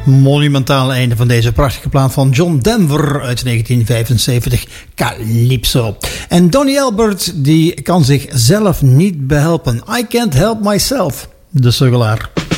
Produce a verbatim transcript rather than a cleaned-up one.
monumentale einde van deze prachtige plaat van John Denver uit negentien vijfenzeventig, Calypso. En Donny Elbert, die kan zichzelf niet behelpen. I can't help myself, de suggelaar.